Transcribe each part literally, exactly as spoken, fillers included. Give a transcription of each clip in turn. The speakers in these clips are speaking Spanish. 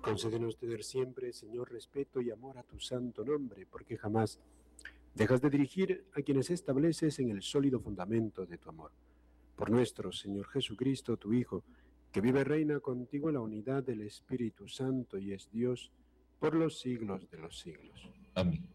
Concédenos tener siempre, Señor, respeto y amor a tu santo nombre, porque jamás dejas de dirigir a quienes estableces en el sólido fundamento de tu amor. Por nuestro Señor Jesucristo, tu Hijo, que vive y reina contigo en la unidad del Espíritu Santo y es Dios por los siglos de los siglos. Amén.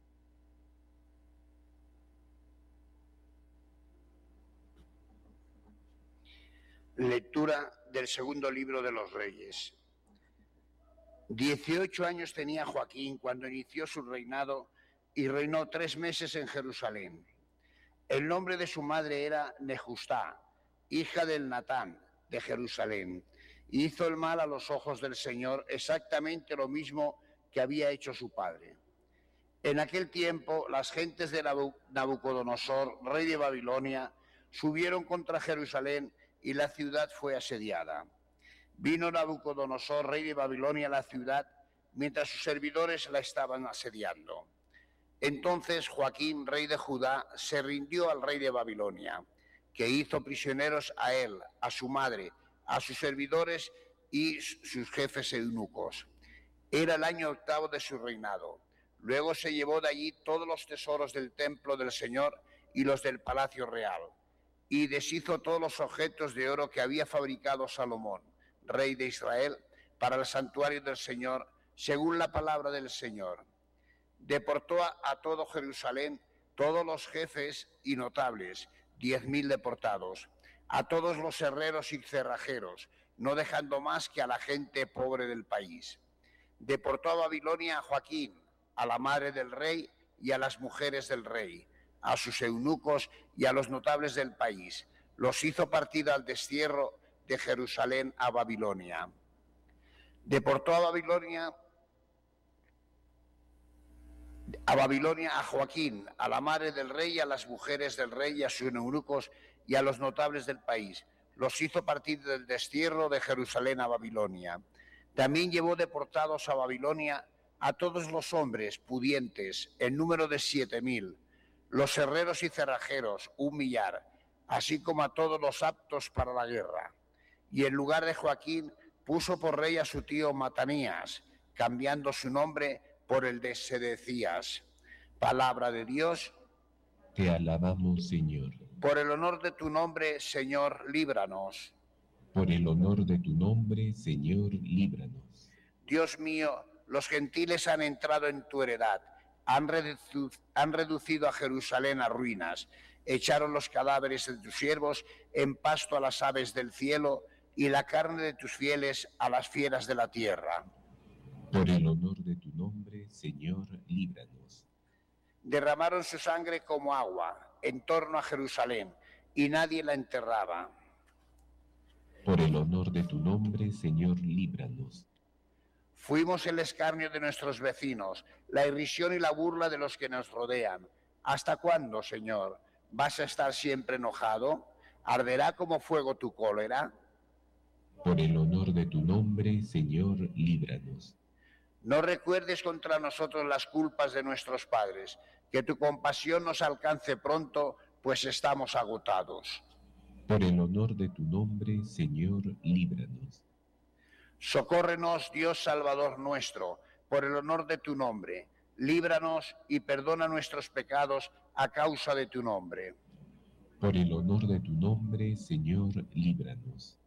Lectura del segundo libro de los Reyes. Dieciocho años tenía Joaquín cuando inició su reinado y reinó tres meses en Jerusalén. El nombre de su madre era Nejustá, hija del Natán de Jerusalén. Hizo el mal a los ojos del Señor, exactamente lo mismo que había hecho su padre. En aquel tiempo, las gentes de Nabucodonosor, rey de Babilonia, subieron contra Jerusalén y la ciudad fue asediada. Vino Nabucodonosor, rey de Babilonia, a la ciudad, mientras sus servidores la estaban asediando. Entonces Joaquín, rey de Judá, se rindió al rey de Babilonia, que hizo prisioneros a él, a su madre, a sus servidores y sus jefes eunucos. Era el año octavo de su reinado. Luego se llevó de allí todos los tesoros del templo del Señor y los del palacio real, y deshizo todos los objetos de oro que había fabricado Salomón, rey de Israel, para el santuario del Señor, según la palabra del Señor. Deportó a, a todo Jerusalén todos los jefes y notables, diez mil deportados, a todos los herreros y cerrajeros, no dejando más que a la gente pobre del país. Deportó a Babilonia a Joaquín, a la madre del rey y a las mujeres del rey, a sus eunucos y a los notables del país. Los hizo partir al destierro de Jerusalén a Babilonia. Deportó a Babilonia a Babilonia a Joaquín, a la madre del rey, a las mujeres del rey y a sus eunucos y a los notables del país. Los hizo partir del destierro de Jerusalén a Babilonia. También llevó deportados a Babilonia a todos los hombres pudientes, en número de siete mil, los herreros y cerrajeros, un millar, así como a todos los aptos para la guerra. Y en lugar de Joaquín puso por rey a su tío Matanías, cambiando su nombre por el de Sedecías. Palabra de Dios. Te alabamos, Señor. Por el honor de tu nombre, Señor, líbranos. Por el honor de tu nombre, Señor, líbranos. Dios mío, los gentiles han entrado en tu heredad, han, redu han reducido a Jerusalén a ruinas, echaron los cadáveres de tus siervos en pasto a las aves del cielo y la carne de tus fieles a las fieras de la tierra. Por el honor de tu nombre, Señor, líbranos. Derramaron su sangre como agua en torno a Jerusalén y nadie la enterraba. Por el honor de tu nombre, Señor, líbranos. Fuimos el escarnio de nuestros vecinos, la irrisión y la burla de los que nos rodean. ¿Hasta cuándo, Señor? ¿Vas a estar siempre enojado? ¿Arderá como fuego tu cólera? Por el honor de tu nombre, Señor, líbranos. No recuerdes contra nosotros las culpas de nuestros padres, que tu compasión nos alcance pronto, pues estamos agotados. Por el honor de tu nombre, Señor, líbranos. Socórrenos, Dios Salvador nuestro, por el honor de tu nombre. Líbranos y perdona nuestros pecados a causa de tu nombre. Por el honor de tu nombre, Señor, líbranos.